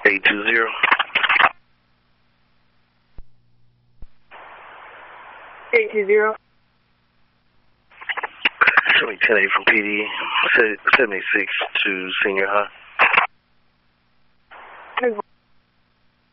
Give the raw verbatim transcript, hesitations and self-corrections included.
eight two zero. eight two zero. Show me ten eight from P D, seventy-six to Senior High.